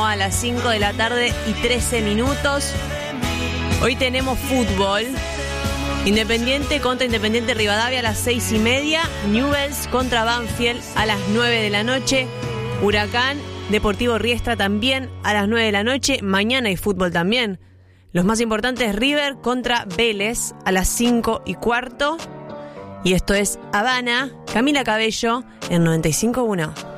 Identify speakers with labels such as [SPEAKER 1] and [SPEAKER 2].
[SPEAKER 1] A las 5 de la tarde y 13 minutos. Hoy tenemos fútbol. Independiente contra Independiente Rivadavia a las 6:30. Newell's contra Banfield a las 9 de la noche. Huracán, Deportivo Riestra también a las 9 de la noche. Mañana hay fútbol también. Los más importantes, River contra Vélez a las 5:15. Y esto es Habana, Camila Cabello en 95.1.